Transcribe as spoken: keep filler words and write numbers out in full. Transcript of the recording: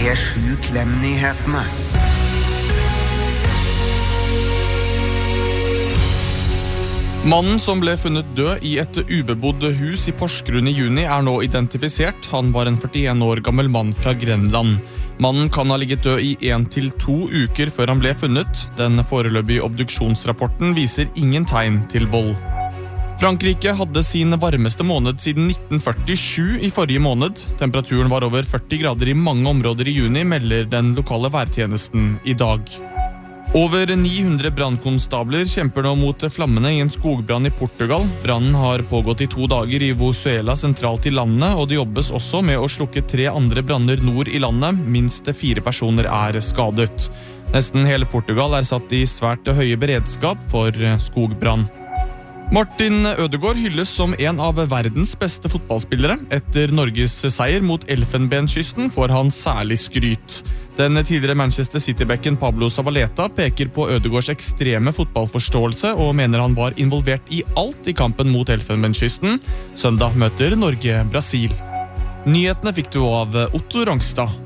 P sju Klem-nyhetene. Mannen som ble funnet død i et ubebodd hus i Porsgrunn i juni er nå identifisert. Han var en førtien år gammel mann fra Grenland. Mannen kan ha ligget død i en til to uker før han ble funnet. Den foreløpige obduksjonsrapporten viser ingen tegn til vold. Frankrike hadde sin varmeste måned siden nitten førtisju i forrige måned. Temperaturen var over førti grader i mange områder i juni, melder den lokale værtjenesten i dag. Over ni hundre brannkonstabler kjemper nå mot flammene i en skogbrann i Portugal. Brannen har pågått i to dager i Vosuela sentralt i landet, og det jobbes også med å slukke tre andre branner nord i landet. Minst fire personer er skadet. Nesten hele Portugal er satt i svært høye beredskap for skogbrann. Martin Ødegaard hylles som en av verdens beste fotballspillere. Etter Norges seier mot Elfenbenskysten får han særlig skryt. Den tidligere Manchester City-bekken Pablo Zabaleta peker på Ødegaards ekstreme fotballforståelse og mener han var involvert i alt i kampen mot Elfenbenskysten. Søndag møter Norge Brasil. Nyhetene fikk du av Otto Rangstad.